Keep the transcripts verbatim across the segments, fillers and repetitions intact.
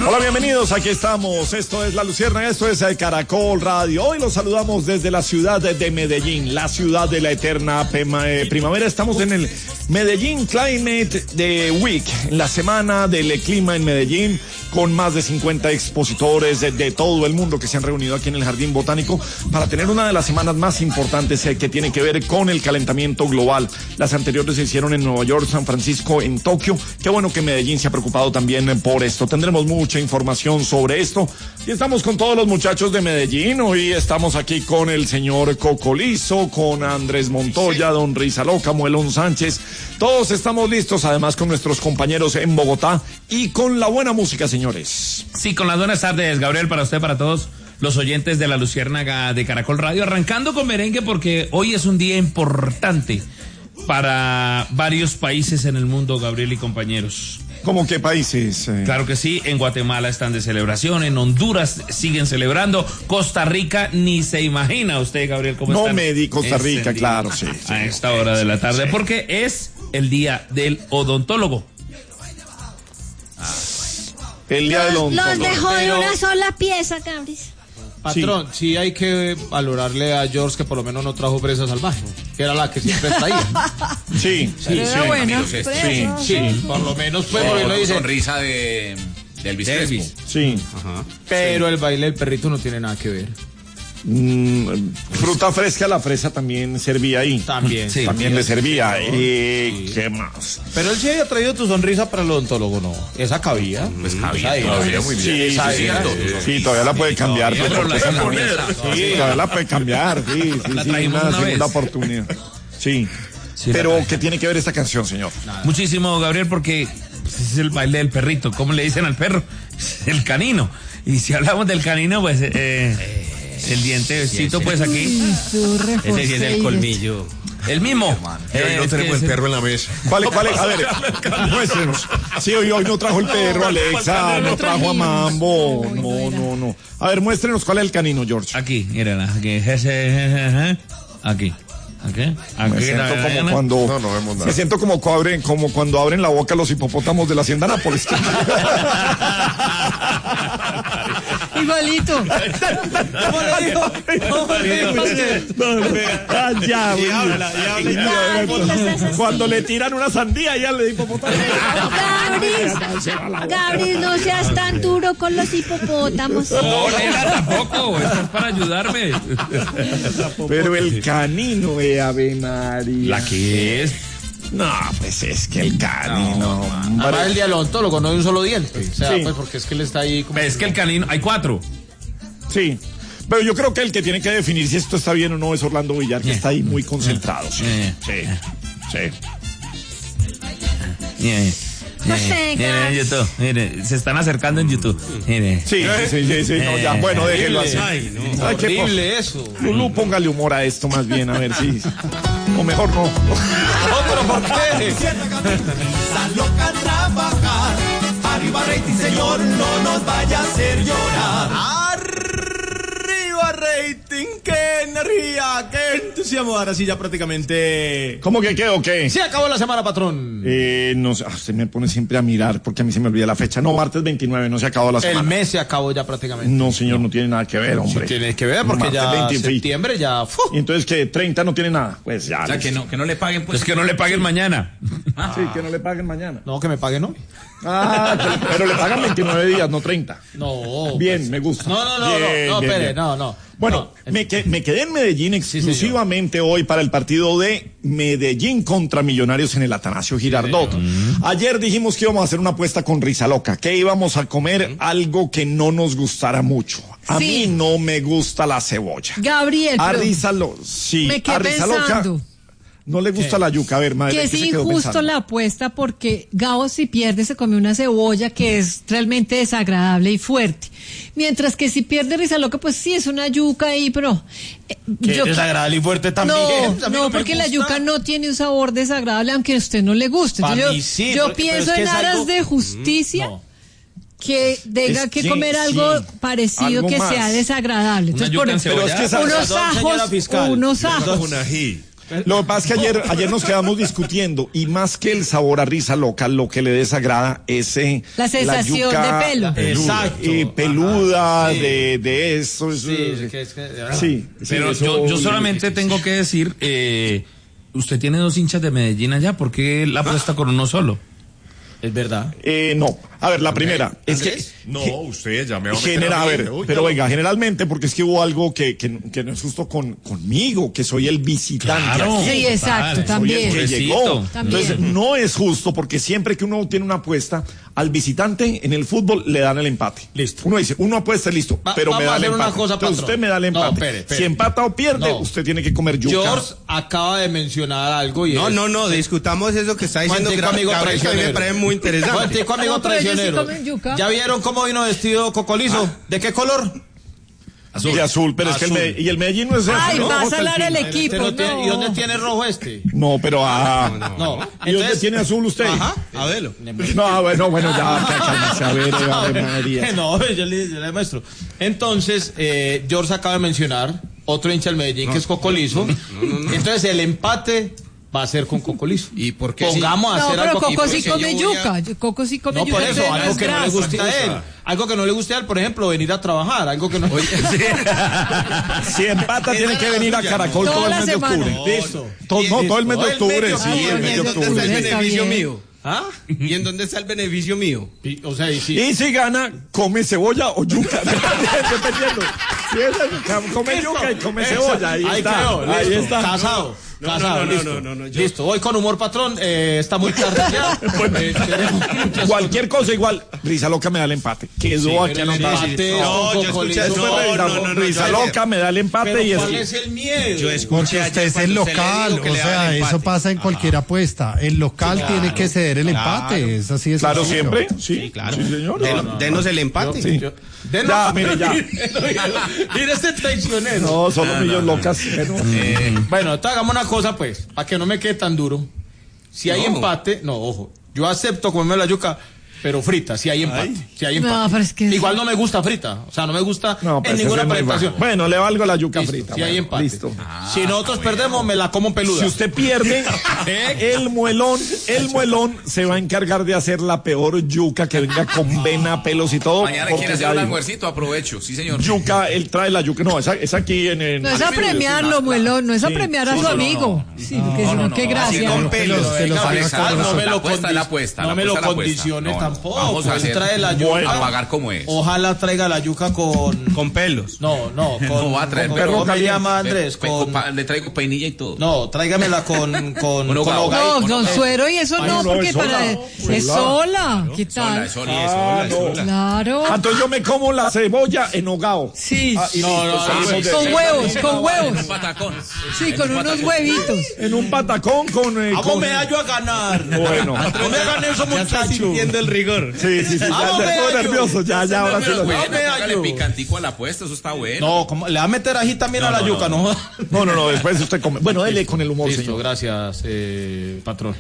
Hola, bienvenidos, aquí estamos, esto es La Luciérnaga, esto es el Caracol Radio. Hoy los saludamos desde la ciudad de Medellín, la ciudad de la eterna primavera. Estamos en el Medellín Climate Week, la semana del clima en Medellín, con más de cincuenta expositores de, de todo el mundo que se han reunido aquí en el Jardín Botánico para tener una de las semanas más importantes eh, que tiene que ver con el calentamiento global. Las anteriores se hicieron en Nueva York, San Francisco, en Tokio. Qué bueno que Medellín se ha preocupado también por esto. Tendremos mucha información sobre esto. Y estamos con todos los muchachos de Medellín. Hoy estamos aquí con el señor Cocolizo, con Andrés Montoya, don Rizaloca, Muelón Sánchez. Todos estamos listos, además con nuestros compañeros en Bogotá y con la buena música, señores. Sí, con las buenas tardes, Gabriel, para usted, para todos los oyentes de La Luciérnaga de Caracol Radio. Arrancando con merengue porque hoy es un día importante para varios países en el mundo, Gabriel y compañeros. ¿Cómo qué países? Eh? Claro que sí, en Guatemala están de celebración, en Honduras siguen celebrando, Costa Rica ni se imagina usted, Gabriel, cómo no están. No me di Costa Rica, día, claro, sí. A sí, esta hora de la tarde, sí. Porque es el día del odontólogo. El día del odontólogo. Los dejó de una sola pieza, Gabriel. Patrón, sí. sí hay que valorarle a George que por lo menos no trajo presa salvaje, que era la que siempre traía. Sí, sí, sí. Pero bueno, sí, sí, sí, por lo menos fue porque no dice sonrisa de, de Elvis Crespo. Sí. Ajá. Pero sí. El baile del perrito no tiene nada que ver. Mm, fruta fresca, la fresa también servía ahí. También. Sí, también sí, le servía. Sí, ¿Y sí. qué más? Pero él sí había traído tu sonrisa para el odontólogo, ¿no? Esa cabía. Pues cabía, esa cabía muy bien. Sí, Esa sí, era, sí, sí, todavía la puede cambiar. Todavía, pero la puede poner. Sí, todavía la puede cambiar. Sí, sí, la sí, trajimos una, una segunda vez. oportunidad. Sí. Sí, pero, ¿qué tiene que ver esta canción, señor? Nada. Muchísimo, Gabriel, porque pues, es el baile del perrito. ¿Cómo le dicen al perro? El canino. Y si hablamos del canino, pues... Eh, el dientecito, pues aquí. Ese sí es el colmillo. El mismo. Eh, hoy no tenemos el perro en la mesa. ¿Cuál, cuál es? A ver, muéstrenos. Sí, hoy, hoy no trajo el perro, Alexa, no trajo a Mambo. No, no, no. A ver, muéstrenos cuál es el canino, George. Aquí, mírala. Aquí. Aquí. Aquí. Me siento como cuando, no, no vemos nada. me siento como, abren, como cuando abren la boca los hipopótamos de la hacienda Nápoles. Igualito. ¿Cómo le dijo? ¿Cómo le dijo? Ya, cuando le tiran una sandía ya le hipopótamo. Gabriel, Gabriel, no seas tan duro con los hipopótamos. No, Lela, tampoco. Esto es para ayudarme. Pero el canino, eh, Ave María. ¿La qué es? No, pues es que el canino. No, para el día del odontólogo no hay un solo diente. O sea, Sí. pues porque es que él está ahí como... Es que el canino, hay cuatro. Sí. Pero yo creo que el que tiene que definir si esto está bien o no es Orlando Villar, que está ahí muy concentrado. Sí, sí, sí. Mire, No sé, mire, mire, YouTube, mire, se están acercando en YouTube. Mire. Sí, sí, sí, sí, no, ya, bueno, déjelo así. Ay, no, Ay, qué horrible eso. Lulú, póngale humor a esto más bien, a ver si... O mejor no. No, pero ¿por qué? Loca a trabajar, arriba rating, señor, no nos vaya a hacer llorar. Arriba rating, qué energía, qué entusiasmo. Ahora sí ya prácticamente... ¿Cómo que qué o qué? Se acabó la semana, patrón. Eh, no sé, ah, usted me pone siempre a mirar porque a mí se me olvida la fecha. No, martes veintinueve, no se acabó la semana. El mes se acabó ya prácticamente. No, señor, no tiene nada que ver, hombre. Sí tiene que ver porque Martes ya veinte, septiembre ya... ¡fu! Y entonces que treinta no tiene nada. Pues ya. O sea, que no, que no le paguen, pues. Es que no le paguen mañana. Sí, que no le paguen mañana. No, que me paguen hoy. Ah, pero, pero le pagan veintinueve días, no treinta. No. Bien, pues, me gusta. No, no, no, Bien, no, no, bien, espere, bien. no, no. Bueno, no. me, que, me quedé en Medellín exclusivamente hoy para el partido de Medellín contra Millonarios en el Atanasio Girardot. Mm. Ayer dijimos que íbamos a hacer una apuesta con Rizaloca, que íbamos a comer mm. algo que no nos gustara mucho. A sí. mí no me gusta la cebolla. Gabriel, a Rizaloca, sí, me quedé a Rizaloca pensando. No le gusta ¿Qué? La yuca, a ver, madre. Que es injusto la apuesta porque Gabo si pierde se come una cebolla que es realmente desagradable y fuerte. Mientras que si pierde Rizaloca, pues sí es una yuca ahí, pero... Eh, ¿Qué yo, desagradable y fuerte también? No, no, no porque la yuca no tiene un sabor desagradable aunque a usted no le guste. Entonces, yo sí, yo porque, pienso es que en aras algo... de justicia... No. Que tenga que, que comer algo sí, parecido algo que más. Sea desagradable. Entonces, por pero es que unos ajos, unos ajos. Un ají. Lo que pasa es que ayer, ayer nos quedamos discutiendo y más que el sabor a risa loca, lo que le desagrada es eh, la sensación yuca, de pelo. Exacto. Eh, peluda, Ajá, sí. de, de eso. eso Sí, es que, es que, sí, Pero sí, yo, eso- yo solamente tengo que decir, eh, usted tiene dos hinchas de Medellín allá, ¿por qué la apuesta con uno solo? es verdad. Eh, no, a ver, la primera es que No, usted ya me va a meter genera, a mí. ver, Uy, pero no. venga, generalmente porque es que hubo algo que, que, que no es justo con, conmigo, que soy el visitante. Claro. aquí. Sí, exacto, Total, Soy el también. que Pobrecito. llegó. También. Entonces, no es justo porque siempre que uno tiene una apuesta, al visitante en el fútbol le dan el empate. Listo. Uno dice, uno apuesta, listo, Va- pero me vamos da a el hacer empate. una cosa, Entonces patrón. usted me da el No, empate. espere, espere. Si empata o pierde, No. usted tiene que comer yuca. George acaba de mencionar algo y No, es... no, no, discutamos eso que está diciendo Momentico, Gra- amigo Gabriel, que a mí me traicionero. parece muy interesante. Momentico, amigo No, pero ellos sí traicionero. comen yuca. ¿Ya vieron cómo vino vestido Cocolizo? ¿De qué color? De azul, pero es que el, Azul. Me- y el Medellín no es azul. Ay, ¿no? va a Ojo, salar el fin. equipo. Este no tiene- no. ¿Y dónde tiene rojo este? No, pero ah. No. ¿Y dónde tiene azul usted? Ajá, a verlo. No, bueno, bueno, ya, cálmese, a ver, Ave María. No, yo le, yo le muestro. Entonces, eh, George acaba de mencionar otro hincha del Medellín que es Cocolizo. Entonces, el empate va a ser con Cocolizo. ¿Y por qué Pongamos a No, hacer pero algo Coco por sí qué come yo voy a- yuca. Coco sí come No, yuca. por eso, entonces algo es que no le grasa. guste a él. Algo que no le guste a él, por ejemplo, venir a trabajar. Algo que no. Si empata, tiene que venir a Caracol Toda todo el la mes de semana. octubre. Listo. Todo, no, todo el mes de Todo el mes octubre, de sí, octubre. el mes de Ay, ¿Y en dónde está octubre. el Está beneficio bien. mío? ¿Ah? ¿Y en dónde está el beneficio mío? Y- O sea, y sí. Y si gana, come cebolla o yuca, dependiendo. Si es el- come yuca y come cebolla, ahí está. quedó, Ahí listo. está. Casado. No, casado, no, no, listo. no, no, no, yo- Listo, voy con humor, patrón. Eh, está muy tarde ya. Eh, tenemos muchas Cualquier cosa igual, Risa Loca me da el empate. Quedó aquí el anotado. empate No, con yo Cocolizo. escuché- Eso no, fue Risa- no, no, no, Risa yo- Loca me da el empate Pero y ¿cuál es. es el miedo? Yo escuché Porque ayer usted es cuando el usted le local, dijo que o le daban sea, empate. eso pasa en cualquier apuesta. El local tiene que ceder el empate, es así de Claro, sencillo. siempre. Sí, Sí, claro. Sí, señor. Den- Denos el empate. Sí. Yo- Denos- Ya, mire, ya. Mire este traicionero. No, son los millos locas. Bueno. Bueno, entonces hagamos una cosa, pues, para que no me quede tan duro. Si hay No. empate, no, ojo, yo acepto comerme la yuca, pero frita, si hay empate. Si hay No, empate. pero es que- Igual no me gusta frita, o sea, no me gusta No, pues en ninguna ese es muy presentación. bajo. Bueno, le valgo la yuca Listo, frita. si hay bueno, empate. Listo. Si nosotros perdemos, me la como peluda. Si usted pierde, el muelón, el muelón se va a encargar de hacer la peor yuca que venga con vena, pelos y todo. Mañana porque quiere hacer ya un dijo, almuercito, aprovecho. Sí, señor. Yuca, él trae la yuca. No, es, a- es aquí en el. No es a premiarlo, muelón, no es a premiar a su amigo. Sí, porque si no, qué gracia. Con pelos. que los Venga, haga fiscal, con no eso. me La lo apuesta es la condi- apuesta, no la me lo apuesta es la apuesta. condicione No, no, tampoco. vamos a Él hacer- trae la yuca. Bueno. A pagar como es. Ojalá traiga la yuca con. Con pelos. No, no, con. No va a traer con- perro ¿Cómo se caliente. llama Andrés? Pe- Con. pa- Le traigo peinilla y todo. No, tráigamela con. Con. Con con hogao. hogaíto. No, don Suero y eso Ay, no, no, porque es para. sola. Es sola. ¿Qué Sola, tal? sola, sola, Ah, no. sola. Claro. Ah, entonces yo me como la cebolla en hogao. Sí. Ah, y No, listo, no, no, salimos no, de- Con huevos, con Un huevos. patacón. Sí, con unos huevitos. En un patacón con. eh, ¿Cómo con- me hallo a ganar? Bueno. No me hagan eso, muchachos. Sintiendo el rigor. Sí, sí, sí. Ya, Vamos, ya estuve Bello. nervioso. Ya, ya, ahora sí Pero lo bueno, me póngale hallo. picantico a la apuesta, eso está bueno. No, ¿cómo? Le va a meter ají también a la yuca, ¿no? No, no, no, después usted come. Bueno, dele con el humor, Listo, señor. gracias, eh, patrón.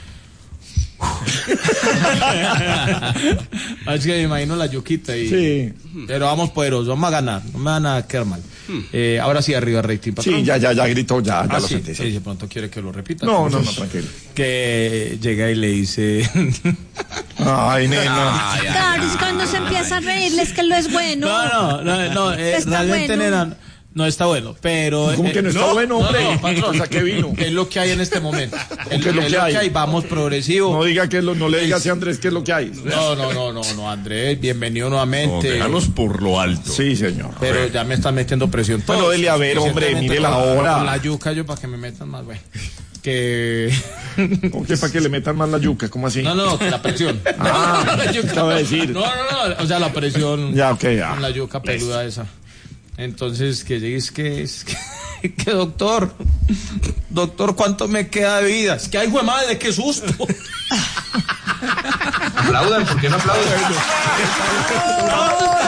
Es que me imagino la yuquita y... Sí. Pero vamos poderosos, vamos a ganar, no me van a quedar mal. Eh, ahora sí, arriba rating, patrón. Sí, ya, ya, ya gritó, ya, ya Ah, lo sí, sentí. sí, de pronto quiere que lo repita. No, no, no, Entonces, tranquilo. Que llega y le dice... Ay, nena. Ay, ay, Claro, ay. es cuando se empieza a reírles que lo es bueno. No, no, no, no eh, Está realmente, bueno. nena, no está bueno, pero... ¿Cómo eh, que no está bueno, hombre? No, no, patrón, O sea, ¿qué vino? Es lo que hay en este momento. Es, ¿Qué es lo que hay? Vamos progresivo. No diga que lo, no le diga así a Andrés qué es lo que hay. No, no, no, no, no, Andrés, bienvenido nuevamente. Déjalos por lo alto. Sí, señor. Pero ya me están metiendo presión. Bueno, todos. dele a ver, hombre, Recientemente mire la con- hora. Con la yuca yo para que me metan más, güey. Que... ¿Cómo que para que le metan más la yuca? ¿Cómo así? No, no, la presión. Ah, La yuca. acaba de decir. No, no, no, o sea, la presión. Ya, ok, ya. Con la yuca peluda esa. Entonces, que llegues que es que, que doctor, doctor, ¿cuánto me queda de vida? Es que ay, güey madre, qué susto. Aplaudan, ¿por qué no aplauden?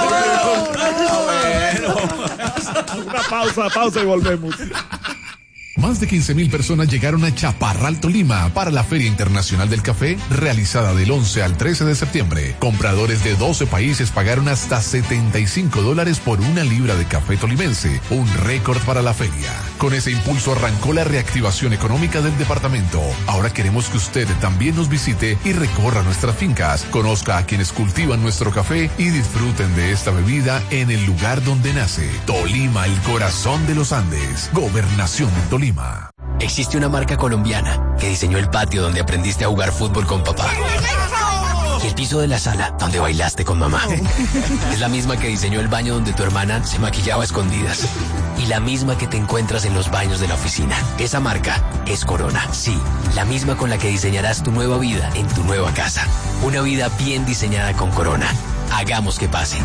Una pausa, pausa y volvemos. Más de quince mil personas llegaron a Chaparral, Tolima, para la Feria Internacional del Café, realizada del once al trece de septiembre. Compradores de doce países pagaron hasta setenta y cinco dólares por una libra de café tolimense, un récord para la feria. Con ese impulso arrancó la reactivación económica del departamento. Ahora queremos que usted también nos visite y recorra nuestras fincas, conozca a quienes cultivan nuestro café y disfruten de esta bebida en el lugar donde nace. Tolima, el corazón de los Andes. Gobernación de Tolima. Existe una marca colombiana que diseñó el patio donde aprendiste a jugar fútbol con papá. Y el piso de la sala donde bailaste con mamá. Es la misma que diseñó el baño donde tu hermana se maquillaba a escondidas. Y la misma que te encuentras en los baños de la oficina. Esa marca es Corona. Sí, la misma con la que diseñarás tu nueva vida en tu nueva casa. Una vida bien diseñada con Corona. Hagamos que pase.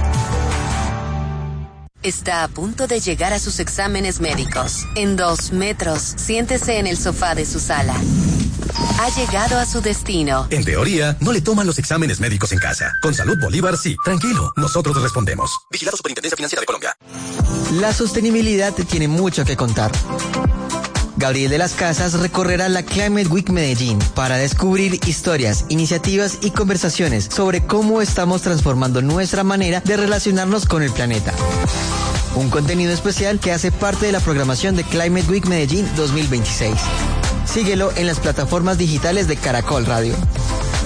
Está a punto de llegar a sus exámenes médicos. En dos metros, siéntese en el sofá de su sala. Ha llegado a su destino. En teoría, no le toman los exámenes médicos en casa. Con Salud Bolívar, sí. Tranquilo, nosotros respondemos. Vigilado Superintendencia Financiera de Colombia. La sostenibilidad tiene mucho que contar. Gabriel de las Casas recorrerá la Climate Week Medellín para descubrir historias, iniciativas y conversaciones sobre cómo estamos transformando nuestra manera de relacionarnos con el planeta. Un contenido especial que hace parte de la programación de Climate Week Medellín dos mil veintiséis. Síguelo en las plataformas digitales de Caracol Radio.